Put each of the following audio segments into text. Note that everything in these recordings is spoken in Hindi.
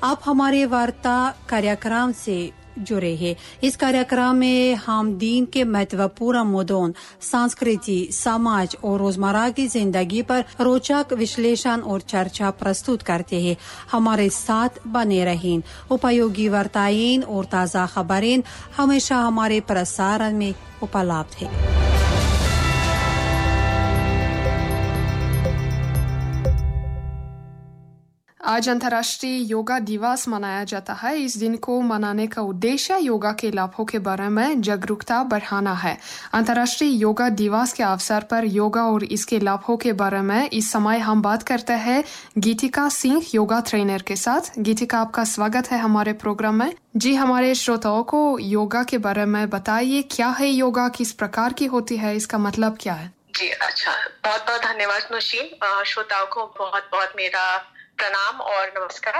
आप हमारे वार्ता कार्यक्रम से जुड़े हैं। इस कार्यक्रम में हम दीन के महत्वपूर्ण मुद्दों, संस्कृति, समाज और रोजमर्रा की जिंदगी पर रोचक विश्लेषण और चर्चा प्रस्तुत करते हैं। हमारे साथ बने रहें। उपयोगी वार्ताएं और ताज़ा खबरें हमेशा हमारे प्रसारण में उपलब्ध है। आज अंतर्राष्ट्रीय योगा दिवस मनाया जाता है। इस दिन को मनाने का उद्देश्य योगा के लाभों के बारे में जागरूकता बढ़ाना है। अंतर्राष्ट्रीय योगा दिवस के अवसर पर योगा और इसके लाभों के बारे में इस समय हम बात करते हैं गीतिका सिंह, योगा ट्रेनर के साथ। गीतिका, आपका स्वागत है हमारे प्रोग्राम में। जी, हमारे श्रोताओं को योगा के बारे में बताइए, क्या है योगा, किस प्रकार की होती है, इसका मतलब क्या है? जी अच्छा, बहुत बहुत धन्यवाद नौशीन। श्रोताओं को बहुत बहुत मेरा प्रणाम और नमस्कार।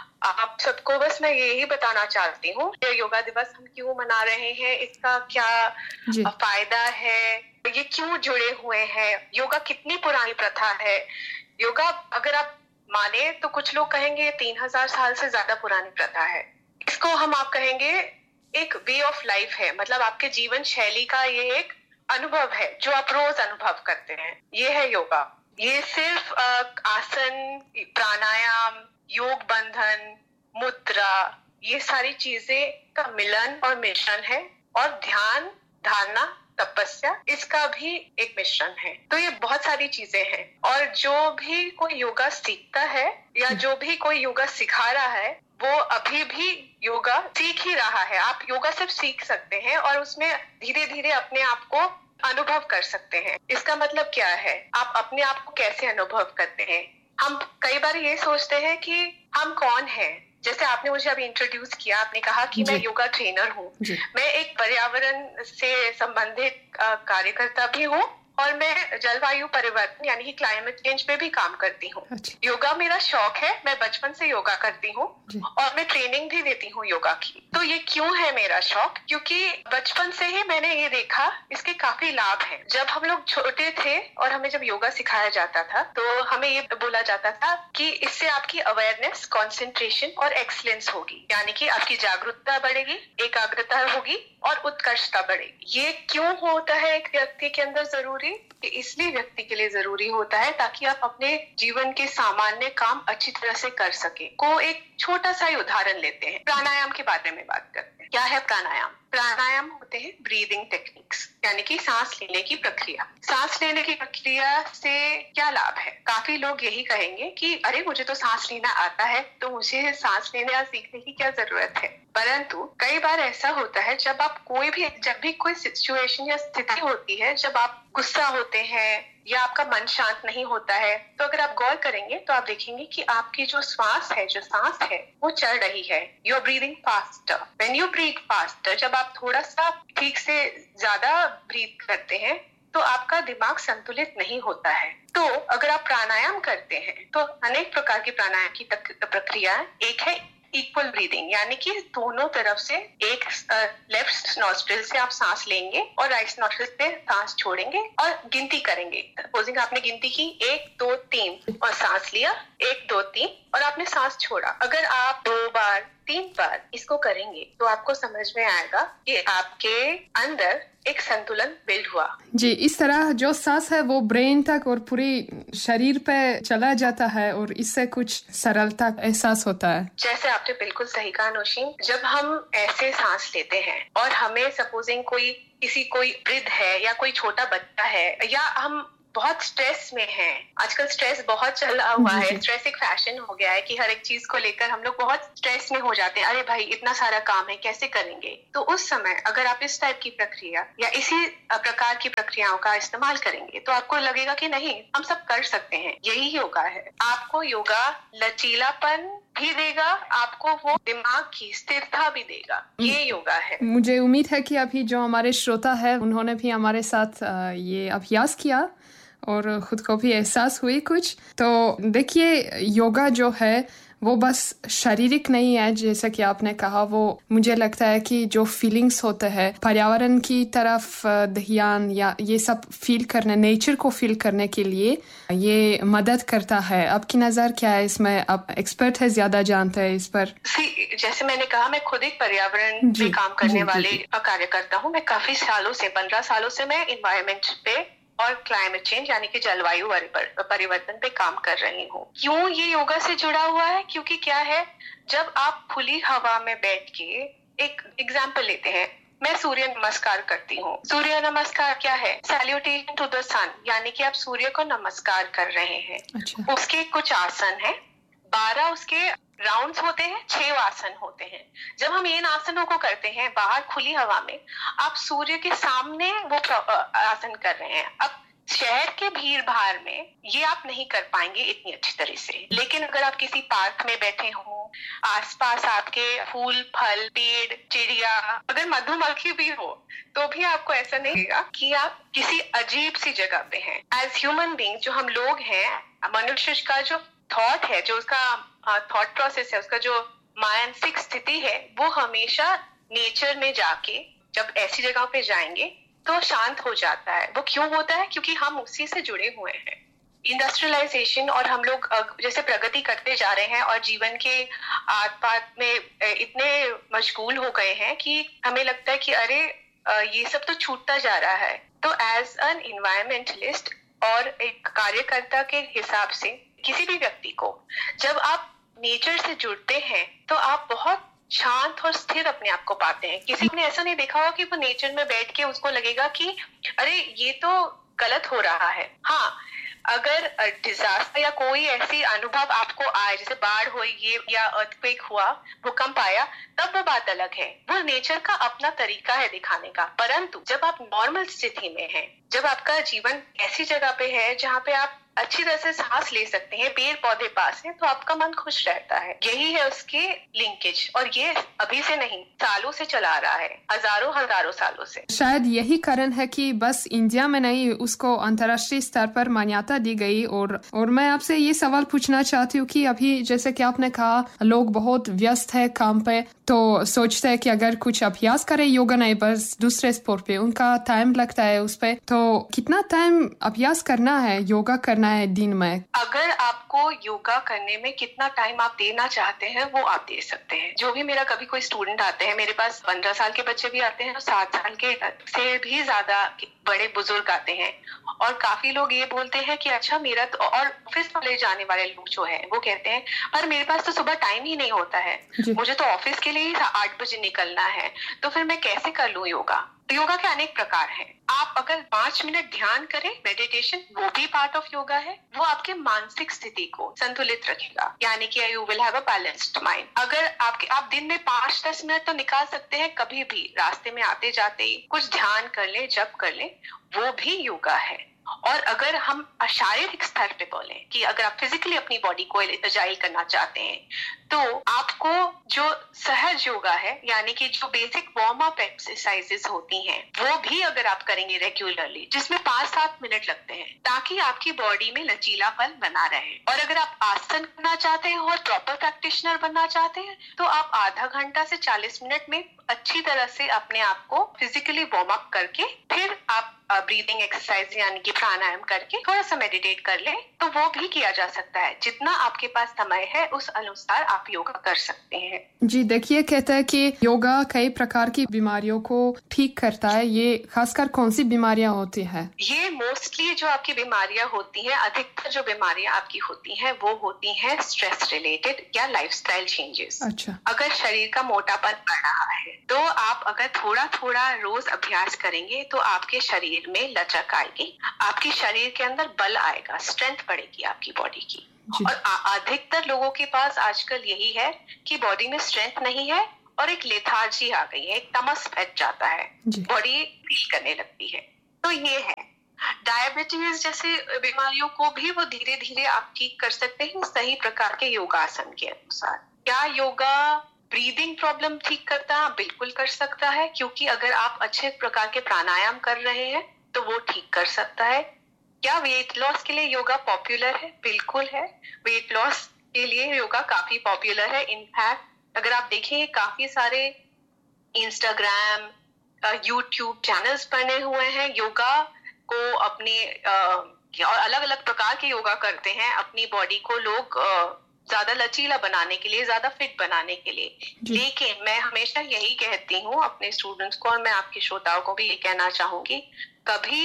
आप सबको बस मैं यही बताना चाहती हूँ कि योगा दिवस हम क्यों मना रहे हैं, इसका क्या फायदा है, ये क्यों जुड़े हुए हैं, योगा कितनी पुरानी प्रथा है। योगा अगर आप माने तो कुछ लोग कहेंगे 3000 साल से ज्यादा पुरानी प्रथा है। इसको आप कहेंगे एक वे ऑफ लाइफ है, मतलब आपके जीवन शैली का ये एक अनुभव है जो आप रोज अनुभव करते हैं। ये है योगा। ये सिर्फ आसन, प्राणायाम, योग बंधन, मुद्रा, ये सारी चीजें का मिलन और मिश्रण है। और ध्यान, धारणा, तपस्या, इसका भी एक मिश्रण है। तो ये बहुत सारी चीजें हैं। और जो भी कोई योगा सीखता है या जो भी कोई योगा सिखा रहा है, वो अभी भी योगा सीख ही रहा है। आप योगा सिर्फ सीख सकते हैं और उसमें धीरे धीरे अपने आप को अनुभव कर सकते हैं। इसका मतलब क्या है, आप अपने आप को कैसे अनुभव करते हैं। हम कई बार ये सोचते हैं कि हम कौन हैं। जैसे आपने मुझे अभी इंट्रोड्यूस किया, आपने कहा कि मैं योगा ट्रेनर हूँ। मैं एक पर्यावरण से संबंधित कार्यकर्ता भी हूँ और मैं जलवायु परिवर्तन यानी कि क्लाइमेट चेंज पे भी काम करती हूँ। योगा मेरा शौक है, मैं बचपन से योगा करती हूँ और मैं ट्रेनिंग भी देती हूँ योगा की। तो ये क्यों है मेरा शौक? क्योंकि बचपन से ही मैंने ये देखा इसके काफी लाभ हैं। जब हम लोग छोटे थे और हमें जब योगा सिखाया जाता था तो हमें ये बोला जाता था कि इससे आपकी अवेयरनेस, कंसंट्रेशन और एक्सीलेंस होगी, यानी कि आपकी जागरूकता बढ़ेगी, एकाग्रता होगी और उत्कर्षता बढ़ेगी। ये क्यों होता है एक व्यक्ति के अंदर जरूरी? इसलिए व्यक्ति के लिए जरूरी होता है ताकि आप अपने जीवन के सामान्य काम अच्छी तरह से कर सके। को एक छोटा सा ही उदाहरण लेते हैं, प्राणायाम के बारे में बात करते हैं। क्या है प्राणायाम? प्राणायाम होते हैं ब्रीदिंग टेक्निक्स, यानी कि सांस लेने की प्रक्रिया। सांस लेने की प्रक्रिया से क्या लाभ है? काफी लोग यही कहेंगे कि अरे मुझे तो सांस लेना आता है, तो मुझे सांस लेने या सीखने की क्या जरूरत है। परंतु कई बार ऐसा होता है जब भी कोई सिचुएशन या स्थिति होती है, जब आप गुस्सा होते हैं या आपका मन शांत नहीं होता है, तो अगर आप गौर करेंगे तो आप देखेंगे कि आपकी जो सांस है वो चल रही है। You are breathing faster. When you breathe faster, जब आप थोड़ा सा ठीक से ज्यादा ब्रीथ करते हैं तो आपका दिमाग संतुलित नहीं होता है। तो अगर आप प्राणायाम करते हैं तो अनेक प्रकार की प्राणायाम की प्रक्रिया, एक है इक्वल ब्रीदिंग, यानी कि दोनों तरफ से एक लेफ्ट नॉस्ट्रिल से आप सांस लेंगे और राइट नॉस्ट्रिल से सांस छोड़ेंगे और गिनती करेंगे। सपोजिंग आपने गिनती की 1 2 3 और सांस लिया 1 2 3 और आपने सांस छोड़ा। अगर आप 2 बार 3 बार इसको करेंगे तो आपको समझ में आएगा कि आपके अंदर एक संतुलन बिल्ड हुआ। जी, इस तरह जो सांस है वो ब्रेन तक और पूरी शरीर पे चला जाता है और इससे कुछ सरलता एहसास होता है। जैसे आपने बिल्कुल सही कहा नौशीन, जब हम ऐसे सांस लेते हैं और हमें सपोजिंग कोई वृद्ध है या कोई छोटा बच्चा है या हम बहुत स्ट्रेस में हैं। आजकल स्ट्रेस बहुत चला हुआ है। स्ट्रेस एक फैशन हो गया है कि हर एक चीज को लेकर हम लोग बहुत स्ट्रेस में हो जाते हैं। अरे भाई इतना सारा काम है, कैसे करेंगे? तो उस समय अगर आप इस टाइप की प्रक्रिया या इसी प्रकार की प्रक्रियाओं का इस्तेमाल करेंगे तो आपको लगेगा कि नहीं, हम सब कर सकते हैं। यही योगा है। आपको योगा लचीलापन भी देगा, आपको वो दिमाग की स्थिरता भी देगा। ये योगा है। मुझे उम्मीद है कि अभी जो हमारे श्रोता है उन्होंने भी हमारे साथ ये अभ्यास किया और खुद को भी एहसास हुई कुछ। तो देखिए, योगा जो है वो बस शारीरिक नहीं है, जैसा कि आपने कहा, वो मुझे लगता है कि जो फीलिंग्स होते हैं, पर्यावरण की तरफ ध्यान या ये सब फील करने, नेचर को फील करने के लिए ये मदद करता है। आपकी नज़र क्या है इसमें? आप एक्सपर्ट है, ज्यादा जानते हैं इस पर। जैसे मैंने कहा, मैं खुद एक पर्यावरण पे काम करने वाले कार्यकर्ता हूँ। मैं काफी सालों से, 15 सालों से मैं इन्वायरमेंट पे और क्लाइमेट चेंज यानी कि जलवायु परिवर्तन पे काम कर रही हूँ। क्यों ये योगा से जुड़ा हुआ है? क्योंकि क्या है, जब आप खुली हवा में बैठ के, एक एग्जाम्पल लेते हैं, मैं सूर्य नमस्कार करती हूँ। सूर्य नमस्कार क्या है? सैल्यूटेशन टू द सन, यानी कि आप सूर्य को नमस्कार कर रहे हैं। अच्छा। उसके कुछ आसन है, 12 उसके राउंड्स होते हैं, 6 आसन होते हैं। जब हम इन आसनों को करते हैं बाहर खुली हवा में, आप सूर्य के सामने वो आसन कर रहे हैं। अब शहर के भीड़ भाड़ में ये आप नहीं कर पाएंगे इतनी अच्छी तरह से, लेकिन अगर आप किसी पार्क में बैठे हो, आसपास आपके फूल, फल, पेड़, चिड़िया, अगर मधुमक्खी भी हो, तो भी आपको ऐसा नहीं लगेगा कि आप किसी अजीब सी जगह पे हैं। एज ह्यूमन बीइंग, जो हम लोग हैं, मनुष्य का जो थॉट है, जो उसका थॉट प्रोसेस है, उसका जो मानसिक स्थिति है, वो हमेशा नेचर में जाके, जब ऐसी जगह पे जाएंगे तो शांत हो जाता है। वो क्यों होता है? क्योंकि हम उसी से जुड़े हुए हैं। इंडस्ट्रियलाइजेशन और हम लोग जैसे प्रगति करते जा रहे हैं और जीवन के आत-पात में इतने मशगूल हो गए हैं कि हमें लगता है कि अरे ये सब तो छूटता जा रहा है। तो एज एन इन्वायरमेंटलिस्ट और एक कार्यकर्ता के हिसाब से, किसी भी व्यक्ति को जब आप नेचर से जुड़ते हैं तो आप बहुत शांत और स्थिर अपने आप को पाते हैं। किसी ने ऐसा नहीं देखा होगा कि वो नेचर में बैठ के उसको लगेगा कि अरे ये तो गलत हो रहा है। हाँ, अगर डिजास्टर या कोई ऐसी अनुभव आपको आए, जैसे बाढ़ हुई ये या अर्थक्वेक हुआ, भूकंप आया, तब वो बात अलग है। वो नेचर का अपना तरीका है दिखाने का। परंतु जब आप नॉर्मल स्थिति में हैं, जब आपका जीवन ऐसी जगह पे है जहाँ पे आप अच्छी तरह से सांस ले सकते हैं, पेड़ पौधे पास हैं, तो आपका मन खुश रहता है। यही है उसके लिंकेज, और ये अभी से नहीं, सालों से चला आ रहा है, हजारों सालों से। शायद यही कारण है कि बस इंडिया में नहीं, उसको अंतर्राष्ट्रीय स्तर पर मान्यता दी गई। और मैं आपसे ये सवाल पूछना चाहती हूँ कि अभी जैसे कि आपने कहा, लोग बहुत व्यस्त है काम पे, तो सोचते हैं कि अगर कुछ अभ्यास करें, योगा नहीं बस दूसरे स्पोर्ट पे, उनका टाइम लगता है उस पे। तो कितना टाइम अभ्यास करना है, योगा करना है दिन में? अगर आपको योगा करने में कितना टाइम आप देना चाहते हैं, वो आप दे सकते हैं। जो भी मेरा कभी कोई स्टूडेंट आते हैं, मेरे पास 15 साल के बच्चे भी आते हैं और 7 साल के से भी ज्यादा बड़े बुजुर्ग आते हैं। और काफी लोग ये बोलते हैं कि अच्छा मेरा तो, और ऑफिस वाले जाने वाले लोग जो है वो कहते हैं पर मेरे पास तो सुबह टाइम ही नहीं होता है, मुझे तो ऑफिस के लिए ही 8 बजे निकलना है, तो फिर मैं कैसे कर लूं योगा? योगा के अनेक प्रकार हैं। आप अगर 5 मिनट ध्यान करें, मेडिटेशन, वो भी पार्ट ऑफ योगा है। वो आपके मानसिक स्थिति को संतुलित रखेगा, यानी कि you will have a balanced mind. अगर आप दिन में 5-10 मिनट तो निकाल सकते हैं, कभी भी रास्ते में आते जाते ही कुछ ध्यान कर ले, जप कर ले, वो भी योगा है। और अगर हम शारीरिक स्तर पे बोले कि अगर आप फिजिकली अपनी बॉडी को एजाइल करना चाहते हैं, तो आपको जो सहज योगा है, यानी कि जो बेसिक वार्म अप एक्सरसाइजेस होती हैं, वो भी अगर आप करेंगे रेगुलरली, जिसमें 5-7 मिनट लगते हैं, ताकि आपकी बॉडी में लचीलापन बना रहे। और अगर आप आसन करना चाहते हैं और प्रॉपर प्रैक्टिशनर बनना चाहते हैं, तो आप आधा घंटा से 40 मिनट में अच्छी तरह से अपने आप को फिजिकली वार्म अप करके फिर आप ब्रीदिंग एक्सरसाइज यानी कि प्राणायाम करके थोड़ा सा मेडिटेट कर ले, तो वो भी किया जा सकता है। जितना आपके पास समय है उस अनुसार आप योगा कर सकते हैं। जी देखिए, कहते हैं कि योगा कई प्रकार की बीमारियों को ठीक करता है। ये खासकर कौन सी बीमारियां होती हैं? ये मोस्टली जो आपकी बीमारियां होती हैं, अधिकतर जो बीमारियां आपकी होती हैं, वो होती हैं स्ट्रेस रिलेटेड या लाइफस्टाइल चेंजेस। अच्छा। अगर शरीर का मोटापन बढ़ रहा है, तो आप अगर थोड़ा थोड़ा रोज अभ्यास करेंगे, तो आपके शरीर में लचक आएगी, आपके शरीर के अंदर बल आएगा, स्ट्रेंथ बढ़ेगी आपकी बॉडी की। और अधिकतर लोगों के पास आजकल यही है कि बॉडी में स्ट्रेंथ नहीं है और एक लेथार्जी आ गई है, एक तमस बैठ जाता है, बॉडी फील करने लगती है। तो ये है। डायबिटीज जैसे बीमारियों को भी वो धीरे धीरे आप ठीक कर सकते हैं सही प्रकार के योगासन के अनुसार। क्या योगा ब्रीदिंग प्रॉब्लम ठीक करता है? बिल्कुल कर सकता है, क्योंकि अगर आप अच्छे प्रकार के प्राणायाम कर रहे हैं तो वो ठीक कर सकता है। क्या वेट लॉस के लिए योगा पॉपुलर है? बिल्कुल है। वेट लॉस के लिए योगा काफी पॉपुलर है। इनफैक्ट अगर आप देखें काफी सारे इंस्टाग्राम, यूट्यूब चैनल्स बने हुए हैं योगा को अपने और अलग अलग प्रकार के योगा करते हैं अपनी बॉडी को लोग ज्यादा लचीला बनाने के लिए, ज्यादा फिट बनाने के लिए। लेकिन मैं हमेशा यही कहती हूँ अपने स्टूडेंट्स को, और मैं आपके श्रोताओं को भी ये कहना चाहूंगी, कभी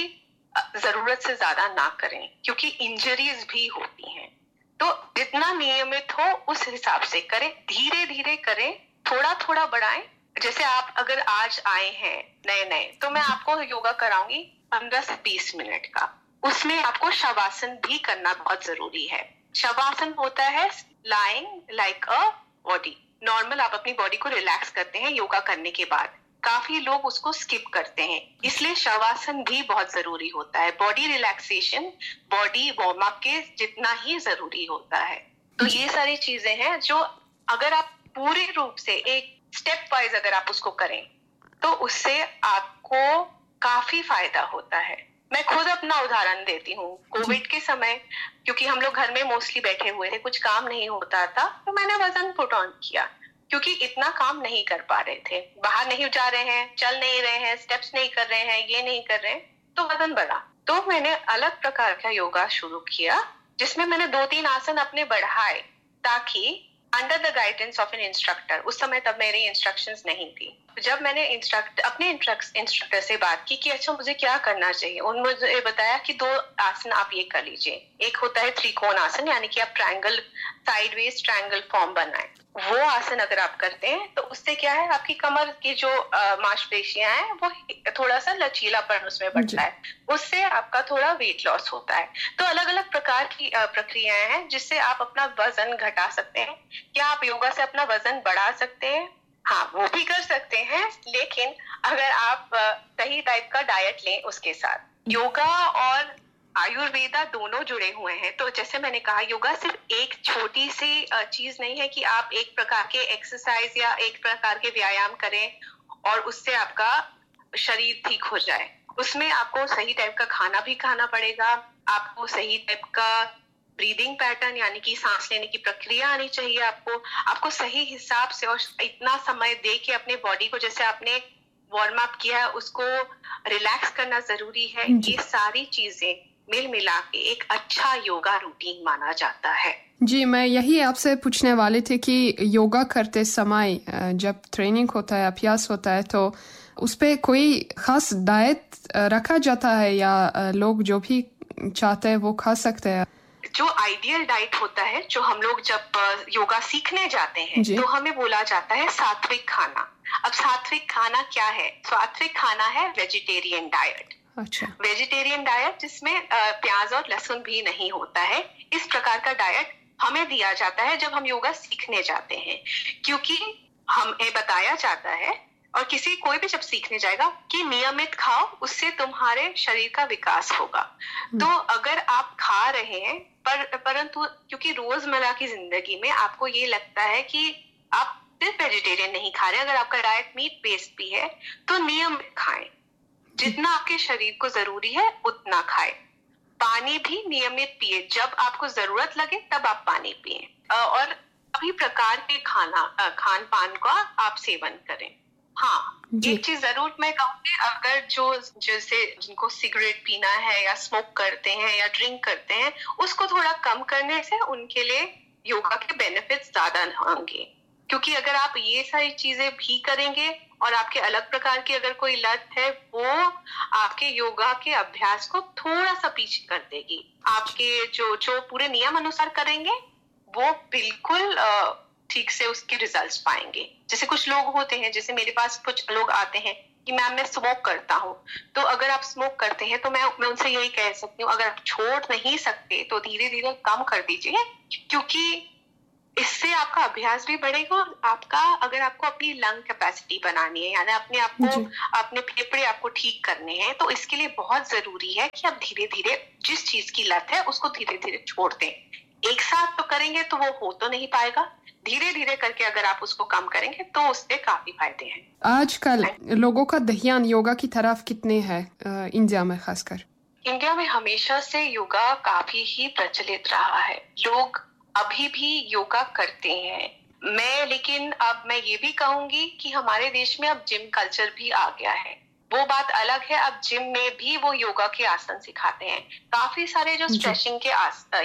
जरूरत से ज्यादा ना करें, क्योंकि इंजरीज भी होती हैं। तो जितना नियमित हो उस हिसाब से करें, धीरे धीरे करें, थोड़ा थोड़ा बढ़ाएं। जैसे आप अगर आज आए हैं नए तो मैं आपको योगा कराऊंगी 15 से 20 मिनट का। उसमें आपको शवासन भी करना बहुत जरूरी है। शवासन होता है lying like a body, normal आप अपनी बॉडी को रिलैक्स करते हैं योगा करने के बाद। काफी लोग उसको स्किप करते हैं, इसलिए शवासन भी बहुत जरूरी होता है। Body relaxation body warm up के जितना ही जरूरी होता है। तो ये सारी चीजें हैं जो अगर आप पूरे रूप से एक स्टेप वाइज अगर आप उसको करें तो उससे आपको काफी फायदा होता है। मैं खुद अपना उदाहरण देती हूँ। कोविड के समय क्योंकि हम लोग घर में मोस्टली बैठे हुए थे, कुछ काम नहीं होता था, तो मैंने वजन पुट ऑन किया, क्योंकि इतना काम नहीं कर पा रहे थे, बाहर नहीं जा रहे हैं, चल नहीं रहे हैं, स्टेप्स नहीं कर रहे हैं, ये नहीं कर रहे हैं, तो वजन बढ़ा। तो मैंने अलग प्रकार का योगा शुरू किया जिसमें मैंने 2-3 आसन अपने बढ़ाए, ताकि under the guidance of N instructor. उस समय तब मेरी इंस्ट्रक्शंस नहीं थी। जब मैंने अपने इंस्ट्रक्टर से बात की कि अच्छा मुझे क्या करना चाहिए, उन्होंने मुझे बताया कि 2 आसन आप ये कर लीजिए। एक होता है त्रिकोण आसन, यानी कि आप ट्रायंगल, साइडवेज ट्रायंगल फॉर्म बनाएं। वो आसन अगर आप करते हैं तो उससे क्या है, आपकी कमर की जो मांसपेशियां हैं वो थोड़ा सा लचीलापन उसमें बढ़ता है, उससे आपका थोड़ा वेट लॉस होता है। तो अलग अलग प्रकार की प्रक्रियाएं हैं जिससे आप अपना वजन घटा सकते हैं। क्या आप योगा से अपना वजन बढ़ा सकते हैं? हाँ, वो भी कर सकते हैं, लेकिन अगर आप सही टाइप का डाइट लें उसके साथ। योगा और आयुर्वेदा दोनों जुड़े हुए हैं। तो जैसे मैंने कहा, योगा सिर्फ एक छोटी सी चीज नहीं है कि आप एक प्रकार के एक्सरसाइज या एक प्रकार के व्यायाम करें और उससे आपका शरीर ठीक हो जाए। उसमें आपको सही टाइप का खाना भी खाना पड़ेगा, आपको सही टाइप का ब्रीदिंग पैटर्न यानी कि सांस लेने की प्रक्रिया आनी चाहिए आपको सही हिसाब से और इतना समय दे के अपने बॉडी को, जैसे आपने वार्म अप किया है, उसको रिलैक्स करना जरूरी है। ये सारी चीजें मिल मिला के एक अच्छा योगा रूटीन माना जाता है। जी, मैं यही आपसे पूछने वाली थी कि योगा करते समय जब ट्रेनिंग होता है, अभ्यास होता है, तो उस पे कोई खास डाइट रखा जाता है या लोग जो भी चाहते हैं वो खा सकते हैं? जो आइडियल डाइट होता है, जो हम लोग जब योगा सीखने जाते हैं तो हमें बोला जाता है सात्विक खाना। अब सात्विक खाना क्या है? सात्विक खाना है वेजिटेरियन डाइट। अच्छा। वेजिटेरियन डाइट जिसमें प्याज और लहसुन भी नहीं होता है। इस प्रकार का डाइट हमें दिया जाता है जब हम योगा सीखने जाते हैं, क्योंकि हमें बताया जाता है और कोई भी जब सीखने जाएगा कि नियमित खाओ, उससे तुम्हारे शरीर का विकास होगा। तो अगर आप खा रहे हैं परंतु क्योंकि रोजमर्रा की जिंदगी में आपको ये लगता है कि आप सिर्फ वेजिटेरियन नहीं खा रहे, अगर आपका डाइट मीट बेस्ड भी है तो नियमित खाएं, जितना आपके शरीर को जरूरी है उतना खाएं। पानी भी नियमित पिए, जब आपको जरूरत लगे तब आप पानी पिए, और सभी प्रकार के खान पान का आप सेवन करें। हाँ, एक चीज जरूर मैं कहूँगी, अगर जैसे जिनको सिगरेट पीना है या स्मोक करते हैं या ड्रिंक करते हैं, उसको थोड़ा कम करने से उनके लिए योगा के बेनिफिट्स ज्यादा होंगे। क्योंकि अगर आप ये सारी चीजें भी करेंगे और आपके अलग प्रकार की अगर कोई लत है, वो आपके योगा के अभ्यास को थोड़ा सा पीछे कर देगी। आपके जो पूरे नियम अनुसार करेंगे वो बिल्कुल ठीक से उसके रिजल्ट्स पाएंगे। जैसे कुछ लोग होते हैं, जैसे मेरे पास कुछ लोग आते हैं कि मैम मैं स्मोक करता हूँ, तो अगर आप स्मोक करते हैं तो मैं उनसे यही कह सकती हूँ, अगर आप छोड़ नहीं सकते तो धीरे धीरे कम कर दीजिए, क्योंकि इससे आपका अभ्यास भी बढ़ेगा। अगर आपको अपनी लंग कैपेसिटी बनानी है, यानी अपने फेफड़े आपको ठीक करने हैं, तो इसके लिए बहुत जरूरी है कि आप धीरे धीरे जिस चीज की लत है उसको धीरे धीरे छोड़ दें। एक साथ तो करेंगे तो वो हो तो नहीं पाएगा, धीरे धीरे करके अगर आप उसको कम करेंगे तो उससे काफी फायदे हैं। आजकल लोगों का ध्यान योगा की तरफ कितने है इंडिया में? खासकर इंडिया में हमेशा से योगा काफी ही प्रचलित रहा है। लोग अभी भी योगा करते हैं। लेकिन अब मैं ये भी कहूंगी कि हमारे देश में अब जिम कल्चर भी आ गया है। वो बात अलग है, अब जिम में भी वो योगा के आसन सिखाते हैं। काफी सारे जो स्ट्रेचिंग के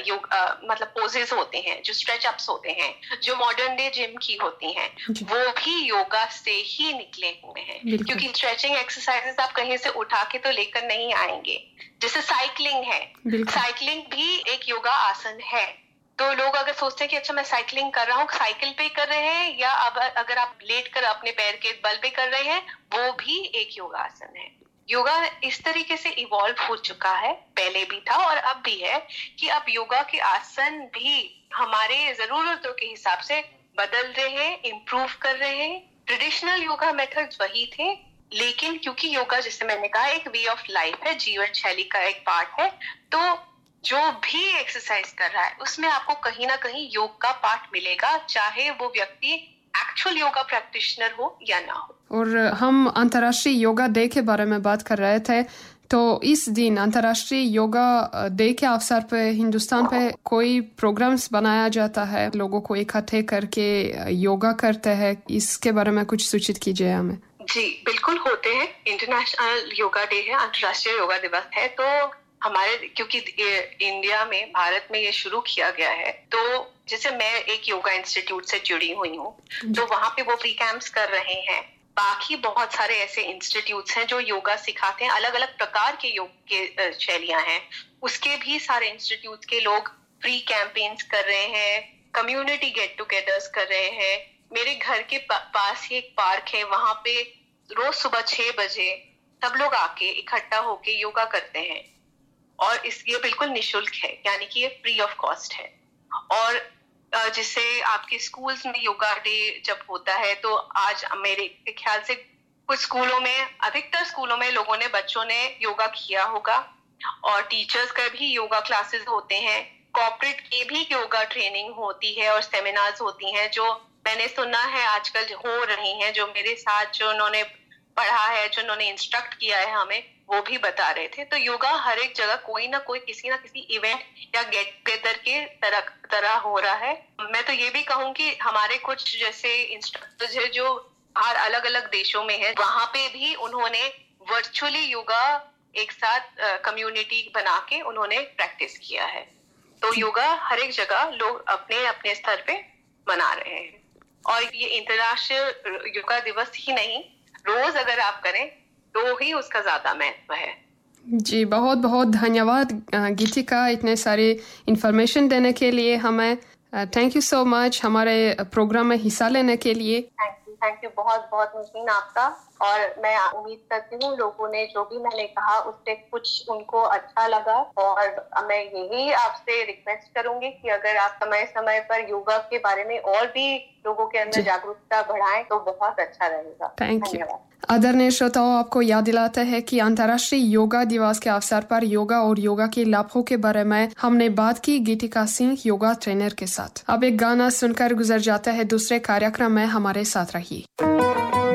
मतलब पोजेस होते हैं, जो स्ट्रेच अप्स होते हैं, जो मॉडर्न डे जिम की होती हैं, वो भी योगा से ही निकले हुए हैं। क्योंकि स्ट्रेचिंग एक्सरसाइजेस आप कहीं से उठा के तो लेकर नहीं आएंगे। जैसे साइकिलिंग है, साइकिलिंग भी एक योगा आसन है। तो लोग अगर सोचते हैं कि अच्छा मैं साइकिलिंग कर रहा हूँ, साइकिल पे कर रहे हैं, या अब अगर आप लेट कर अपने पैर के बल पे कर रहे हैं, वो भी एक योगासन है। योगा इस तरीके से इवॉल्व हो चुका है, पहले भी था और अब भी है, कि अब योगा के आसन भी हमारे जरूरतों के हिसाब से बदल रहे हैं, इम्प्रूव कर रहे हैं। ट्रेडिशनल योगा मेथड्स वही थे, लेकिन क्योंकि योगा, जैसे मैंने कहा, एक वे ऑफ लाइफ है, जीवन शैली का एक पार्ट है, तो जो भी एक्सरसाइज कर रहा है उसमें आपको कहीं ना कहीं योग का पार्ट मिलेगा, चाहे वो व्यक्ति एक्चुअल योगा प्रैक्टिशनर हो या ना हो। और हम अंतर्राष्ट्रीय योगा डे के बारे में बात कर रहे थे, तो इस दिन अंतर्राष्ट्रीय योगा डे के अवसर पे हिंदुस्तान पे कोई प्रोग्राम्स बनाया जाता है, लोगों को इकट्ठे करके योगा करते हैं, इसके बारे में कुछ सूचित कीजिए हमें। जी बिल्कुल होते हैं। इंटरनेशनल योगा डे है, अंतर्राष्ट्रीय योगा दिवस है, तो हमारे, क्योंकि इंडिया में, भारत में ये शुरू किया गया है, तो जैसे मैं एक योगा इंस्टीट्यूट से जुड़ी हुई हूँ, तो वहां पे वो फ्री कैंप्स कर रहे हैं। बाकी बहुत सारे ऐसे इंस्टीट्यूट्स हैं जो योगा सिखाते हैं, अलग अलग प्रकार के योग के शैलियां हैं, उसके भी सारे इंस्टीट्यूट के लोग फ्री कैंपेन्स कर रहे हैं, कम्युनिटी गेट टुगेदर्स कर रहे हैं। मेरे घर के पास ही एक पार्क है, वहां पे रोज सुबह 6 बजे सब लोग आके इकट्ठा होके योगा करते हैं, और ये बिल्कुल निशुल्क है, यानी कि ये फ्री ऑफ कॉस्ट है। और जिससे आपके स्कूल्स में योगा डे जब होता है, तो आज मेरे ख्याल से कुछ स्कूलों में, अधिकतर स्कूलों में लोगों ने, बच्चों ने योगा किया होगा, और टीचर्स का भी योगा क्लासेस होते हैं, कॉर्पोरेट की भी योगा ट्रेनिंग होती है और सेमिनार्स होती हैं, जो मैंने सुना है आजकल हो रही हैं। जो मेरे साथ जो उन्होंने पढ़ा है, जो उन्होंने इंस्ट्रक्ट किया है हमें, वो भी बता रहे थे। तो योगा हर एक जगह कोई ना कोई, किसी ना किसी इवेंट या गेट टुगेदर के तरह हो रहा है। मैं तो ये भी कहूँ कि हमारे कुछ जैसे इंस्ट्रक्टर्स है जो हर अलग अलग देशों में है, वहां पे भी उन्होंने वर्चुअली योगा एक साथ कम्युनिटी बना के उन्होंने प्रैक्टिस किया है। तो योगा हर एक जगह लोग अपने अपने स्तर पे मना रहे हैं, और ये इंटरनेशनल योगा दिवस ही नहीं, रोज अगर आप करें तो ही उसका ज्यादा महत्व है। जी बहुत बहुत धन्यवाद गीतिका, इतने सारी इंफॉर्मेशन देने के लिए हमें। थैंक यू सो मच हमारे प्रोग्राम में हिस्सा लेने के लिए। थैंक यू बहुत बहुत नसीन आपका। और मैं उम्मीद करती हूँ लोगों ने जो भी मैंने कहा उससे कुछ उनको अच्छा लगा, और मैं यही आपसे रिक्वेस्ट करूंगी कि अगर आप समय समय पर योगा के बारे में और भी लोगों के अंदर जागरूकता बढ़ाएं तो बहुत अच्छा रहेगा। Thank you. आदरणीय श्रोताओं, आपको याद दिलाते हैं कि अंतर्राष्ट्रीय योगा दिवस के अवसर पर योगा और योगा के लाभों के बारे में हमने बात की गीतिका सिंह, योगा ट्रेनर के साथ। अब एक गाना सुनकर गुजर जाता है दूसरे कार्यक्रम में, हमारे साथ रहिए।